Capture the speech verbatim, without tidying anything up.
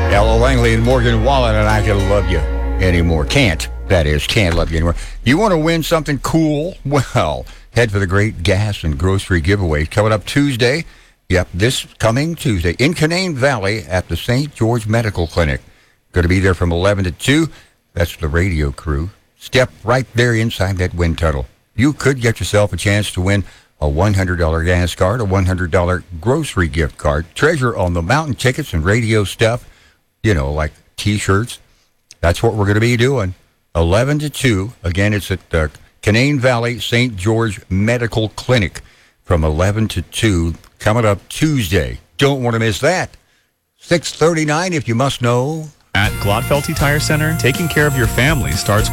Ella Langley and Morgan Wallen, and I Can Love You Anymore. Can't, that is, can't love you anymore. You want to win something cool? Well, head for the great gas and grocery giveaway coming up Tuesday. Yep, this coming Tuesday in Canaan Valley at the Saint George Medical Clinic. Going to be there from eleven to two. That's the radio crew. Step right there inside that wind tunnel. You could get yourself a chance to win a one hundred dollars gas card, a one hundred dollars grocery gift card, treasure on the mountain tickets and radio stuff, you know, like T-shirts. That's what we're going to be doing. eleven to two. Again, it's at the Canaan Valley Saint George Medical Clinic from eleven to two, coming up Tuesday. Don't want to miss that. six thirty-nine if you must know. At Glodfelty Tire Center, taking care of your family starts